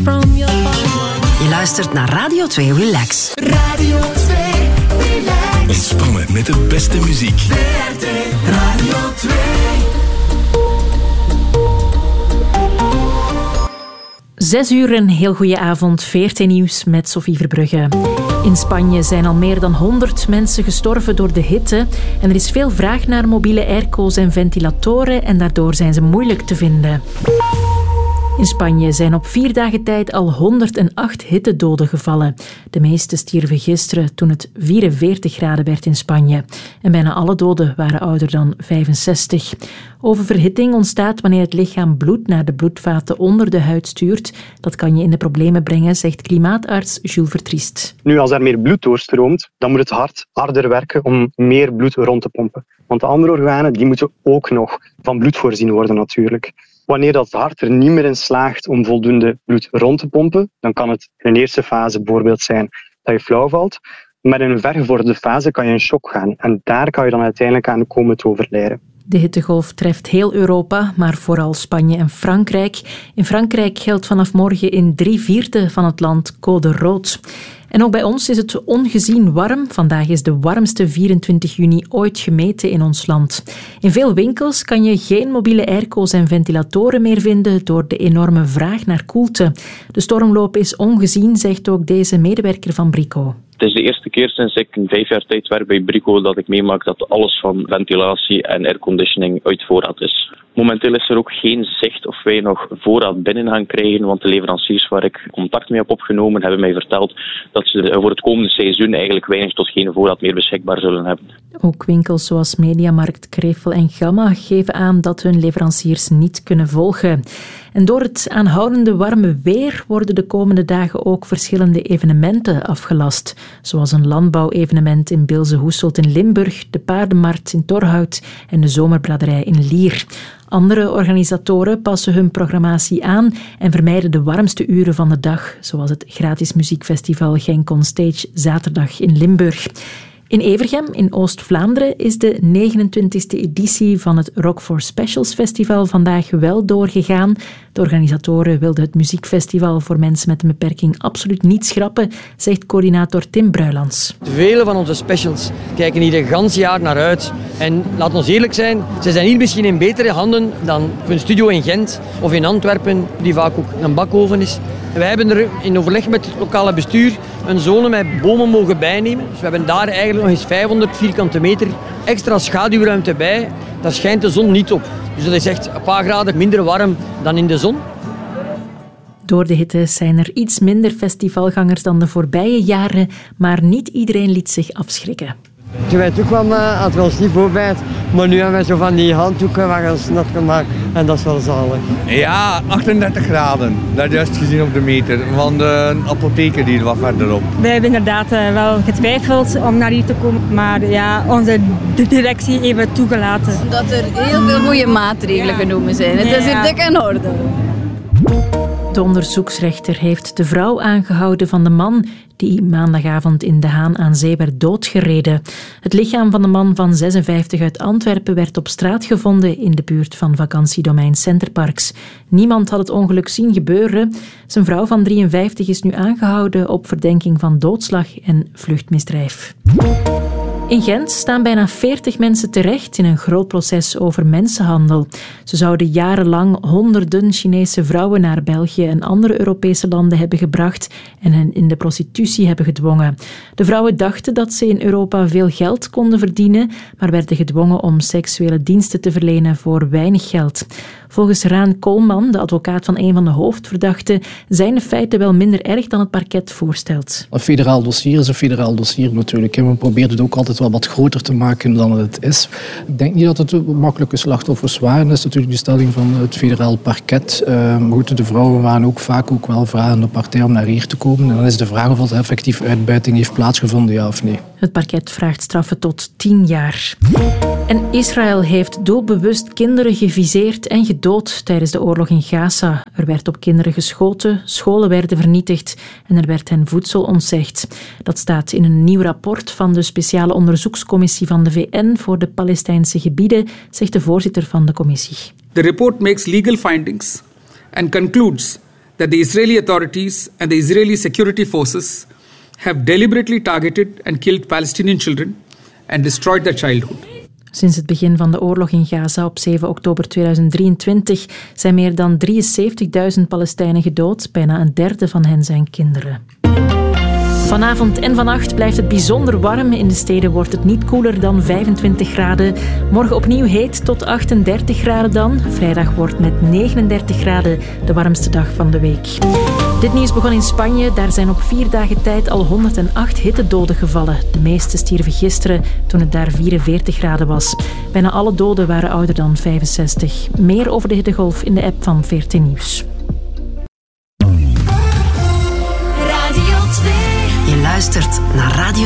Je luistert naar Radio 2 Relax. Radio 2 Relax. Ontspannen met de beste muziek. VRT Radio 2. Zes uur, een heel goede avond. VRT Nieuws met Sophie Verbrugge. In Spanje zijn al meer dan 100 mensen gestorven door de hitte. En er is veel vraag naar mobiele airco's en ventilatoren en daardoor zijn ze moeilijk te vinden. In Spanje zijn op 4 dagen tijd al 108 hittedoden gevallen. De meeste stierven gisteren toen het 44 graden werd in Spanje. En bijna alle doden waren ouder dan 65. Oververhitting ontstaat wanneer het lichaam bloed naar de bloedvaten onder de huid stuurt. Dat kan je in de problemen brengen, zegt klimaatarts Jules Vertriest. Nu, als er meer bloed doorstroomt, dan moet het hart harder werken om meer bloed rond te pompen. Want de andere organen die moeten ook nog van bloed voorzien worden natuurlijk. Wanneer dat hart er niet meer in slaagt om voldoende bloed rond te pompen, dan kan het in een eerste fase bijvoorbeeld zijn dat je flauw valt. Maar in een vergevorderde fase kan je in shock gaan. En daar kan je dan uiteindelijk aan komen te overlijden. De hittegolf treft heel Europa, maar vooral Spanje en Frankrijk. In Frankrijk geldt vanaf morgen in 3/4 van het land code rood. En ook bij ons is het ongezien warm. Vandaag is de warmste 24 juni ooit gemeten in ons land. In veel winkels kan je geen mobiele airco's en ventilatoren meer vinden door de enorme vraag naar koelte. De stormloop is ongezien, zegt ook deze medewerker van Brico. Het is de eerste keer sinds ik in 5 jaar tijd werk bij Brico dat ik meemaak dat alles van ventilatie en airconditioning uit voorraad is. Momenteel is er ook geen zicht of wij nog voorraad binnen gaan krijgen, want de leveranciers waar ik contact mee heb opgenomen hebben mij verteld dat ze voor het komende seizoen eigenlijk weinig tot geen voorraad meer beschikbaar zullen hebben. Ook winkels zoals Mediamarkt, Krevel en Gamma geven aan dat hun leveranciers niet kunnen volgen. En door het aanhoudende warme weer worden de komende dagen ook verschillende evenementen afgelast. Zoals een landbouwevenement in Bilze-Hoeselt in Limburg, de paardenmarkt in Torhout en de zomerbraderij in Lier. Andere organisatoren passen hun programmatie aan en vermijden de warmste uren van de dag, zoals het gratis muziekfestival Genk On Stage zaterdag in Limburg. In Evergem, in Oost-Vlaanderen, is de 29e editie van het Rock for Specials Festival vandaag wel doorgegaan. De organisatoren wilden het muziekfestival voor mensen met een beperking absoluut niet schrappen, zegt coördinator Tim Bruilands. Vele van onze specials kijken hier een gans jaar naar uit. En laat ons eerlijk zijn, ze zijn hier misschien in betere handen dan een studio in Gent of in Antwerpen, die vaak ook een bakoven is. Wij hebben er in overleg met het lokale bestuur een zone met bomen mogen bijnemen. Dus we hebben daar eigenlijk nog eens 500 vierkante meter extra schaduwruimte bij. Daar schijnt de zon niet op. Dus dat is echt een paar graden minder warm dan in de zon. Door de hitte zijn er iets minder festivalgangers dan de voorbije jaren, maar niet iedereen liet zich afschrikken. Toen wij toe kwamen had we ons niet voorbereid, maar nu hebben wij zo van die handdoeken waar ons nat kan maken en dat is wel zalig. Ja, 38 graden, dat is juist gezien op de meter van de apotheker die er wat verderop. Wij hebben inderdaad wel getwijfeld om naar hier te komen, maar ja, onze directie heeft het toegelaten. Omdat er heel veel goede maatregelen genomen zijn. Het is hier dik in orde. De onderzoeksrechter heeft de vrouw aangehouden van de man die maandagavond in De Haan aan Zee werd doodgereden. Het lichaam van de man van 56 uit Antwerpen werd op straat gevonden in de buurt van vakantiedomein Centerparks. Niemand had het ongeluk zien gebeuren. Zijn vrouw van 53 is nu aangehouden op verdenking van doodslag en vluchtmisdrijf. In Gent staan bijna 40 mensen terecht in een groot proces over mensenhandel. Ze zouden jarenlang honderden Chinese vrouwen naar België en andere Europese landen hebben gebracht en hen in de prostitutie hebben gedwongen. De vrouwen dachten dat ze in Europa veel geld konden verdienen, maar werden gedwongen om seksuele diensten te verlenen voor weinig geld. Volgens Raan Koolman, de advocaat van een van de hoofdverdachten, zijn de feiten wel minder erg dan het parket voorstelt. Een federaal dossier is een federaal dossier natuurlijk. We proberen het ook altijd wel wat groter te maken dan het is. Ik denk niet dat het makkelijke slachtoffers waren. Dat is natuurlijk de stelling van het federaal parket. De vrouwen waren ook vaak ook wel vragende partij om naar hier te komen. En dan is de vraag of er effectief uitbuiting heeft plaatsgevonden, ja of nee. Het parket vraagt straffen tot 10 jaar. En Israël heeft doelbewust kinderen geviseerd en gedood tijdens de oorlog in Gaza. Er werd op kinderen geschoten, scholen werden vernietigd en er werd hen voedsel ontzegd. Dat staat in een nieuw rapport van de speciale onderzoekscommissie van de VN voor de Palestijnse gebieden, zegt de voorzitter van de commissie. The report makes legal findings and concludes that the Israeli authorities and the Israeli security forces have deliberately targeted and killed Palestinian children and destroyed their childhood. Sinds het begin van de oorlog in Gaza op 7 oktober 2023 zijn meer dan 73.000 Palestijnen gedood. Bijna een derde van hen zijn kinderen. Vanavond en vannacht blijft het bijzonder warm. In de steden wordt het niet koeler dan 25 graden. Morgen opnieuw heet tot 38 graden dan. Vrijdag wordt met 39 graden de warmste dag van de week. Dit nieuws begon in Spanje. Daar zijn op 4 dagen tijd al 108 hittedoden gevallen. De meeste stierven gisteren toen het daar 44 graden was. Bijna alle doden waren ouder dan 65. Meer over de hittegolf in de app van VRT Nieuws. Je luistert naar Radio